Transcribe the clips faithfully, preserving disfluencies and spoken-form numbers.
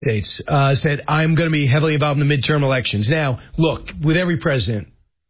States uh, said, I'm going to be heavily involved in the midterm elections. Now, look, with every president,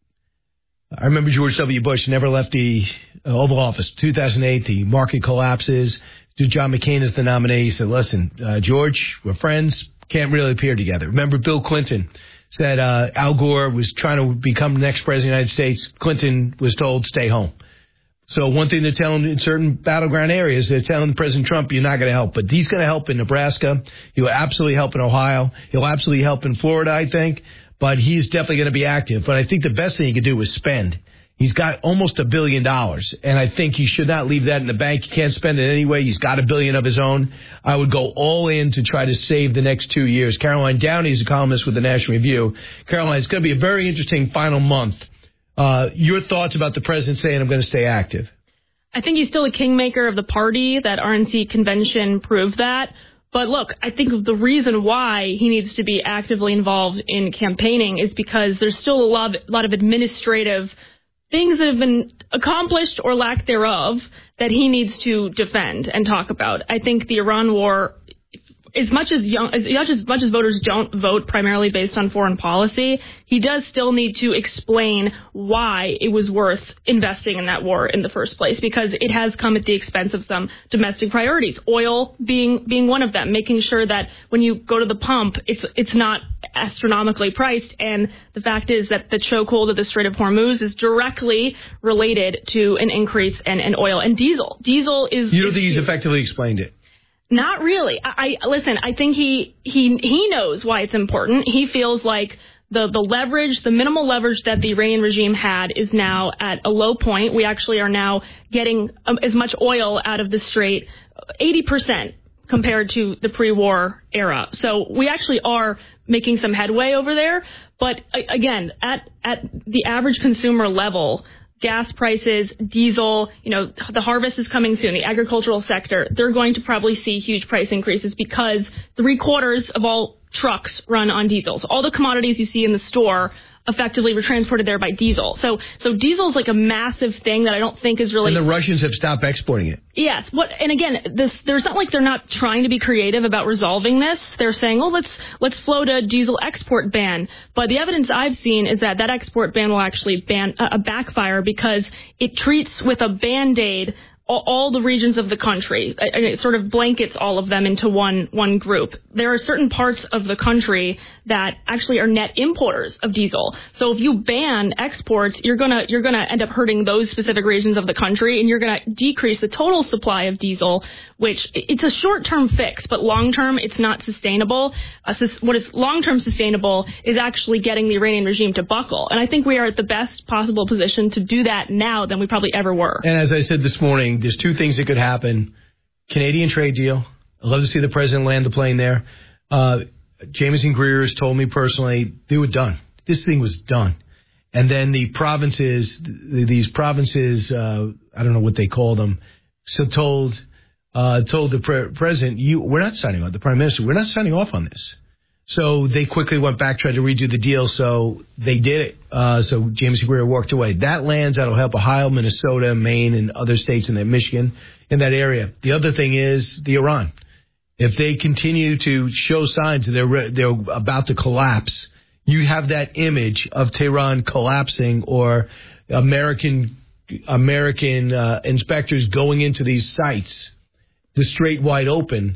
I remember George W. Bush never left the uh, Oval Office. two thousand eight, the market collapses. John McCain is the nominee. He said, listen, uh, George, we're friends, can't really appear together. Remember Bill Clinton said uh, Al Gore was trying to become the next president of the United States. Clinton was told, stay home. So one thing they're telling in certain battleground areas, they're telling President Trump, you're not going to help. But he's going to help in Nebraska. He'll absolutely help in Ohio. He'll absolutely help in Florida, I think. But he's definitely going to be active. But I think the best thing he could do is spend. He's got almost a billion dollars. And I think he should not leave that in the bank. He can't spend it anyway. He's got a billion of his own. I would go all in to try to save the next two years. Caroline Downey is a columnist with the National Review. Caroline, it's going to be a very interesting final month. Uh, your thoughts about the president saying, I'm going to stay active? I think he's still a kingmaker of the party. That R N C convention proved that. But look, I think the reason why he needs to be actively involved in campaigning is because there's still a lot of, a lot of administrative things that have been accomplished or lack thereof that he needs to defend and talk about. I think the Iran war, as much as young, as much as much as voters don't vote primarily based on foreign policy, he does still need to explain why it was worth investing in that war in the first place, because it has come at the expense of some domestic priorities, oil being being one of them, making sure that when you go to the pump, it's it's not astronomically priced. And the fact is that the chokehold of the Strait of Hormuz is directly related to an increase in, in oil and diesel. Diesel is... You don't is, think he's effectively explained it? Not really. I, I listen, I think he, he he knows why it's important. He feels like the, the leverage, the minimal leverage that the Iranian regime had is now at a low point. We actually are now getting um, as much oil out of the Strait, eighty percent compared to the pre-war era. So we actually are making some headway over there. But again, at at the average consumer level, gas prices, diesel, you know, the harvest is coming soon, the agricultural sector, they're going to probably see huge price increases because three quarters of all trucks run on diesel. So all the commodities you see in the store effectively were transported there by diesel. So so diesel is like a massive thing that I don't think is really... And the Russians have stopped exporting it. Yes. What? And again, this, there's not like they're not trying to be creative about resolving this. They're saying, oh, let's let's float a diesel export ban. But the evidence I've seen is that that export ban will actually ban uh, backfire because it treats with a Band-Aid all, all the regions of the country. It, it sort of blankets all of them into one one group. There are certain parts of the country that actually are net importers of diesel. So if you ban exports, you're gonna you're gonna end up hurting those specific regions of the country, and you're gonna decrease the total supply of diesel, which it's a short-term fix, but long-term it's not sustainable. Uh, what is long-term sustainable is actually getting the Iranian regime to buckle, and I think we are at the best possible position to do that now than we probably ever were. And as I said this morning, there's two things that could happen. Canadian trade deal. I'd love to see the president land the plane there. Uh, Jameson Greer has told me personally they were done. This thing was done. And then the provinces, these provinces, uh, I don't know what they call them, so told uh, told the pre- president, "You, we're not signing off." The prime minister, we're not signing off on this. So they quickly went back, tried to redo the deal. So they did it. Uh, so Jameson Greer walked away. That lands. That'll help Ohio, Minnesota, Maine, and other states in that Michigan in that area. The other thing is the Iran. If they continue to show signs that they're they're about to collapse, you have that image of Tehran collapsing or American American uh, inspectors going into these sites, the strait wide open,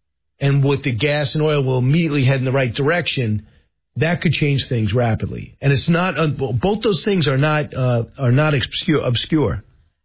and with the gas and oil will immediately head in the right direction. That could change things rapidly, and it's not. Uh, both those things are not uh, are not obscure. obscure.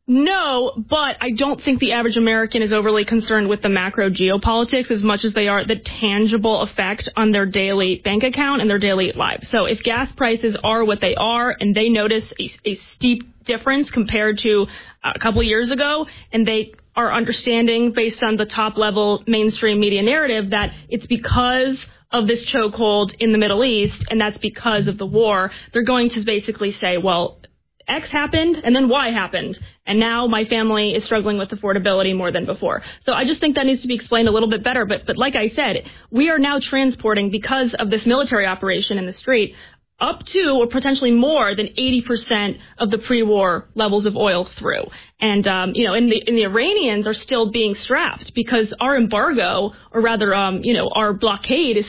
No, but I don't think the average American is overly concerned with the macro geopolitics as much as they are the tangible effect on their daily bank account and their daily lives. So if gas prices are what they are and they notice a, a steep difference compared to a couple of years ago, and they are understanding based on the top level mainstream media narrative that it's because of this chokehold in the Middle East and that's because of the war, they're going to basically say, well, X happened and then Y happened, and now my family is struggling with affordability more than before. So I just think that needs to be explained a little bit better. But but like I said, we are now transporting, because of this military operation in the strait, up to or potentially more than eighty percent of the pre-war levels of oil through. And, um, you know, and the, and the Iranians are still being strapped because our embargo, or rather, um, you know, our blockade is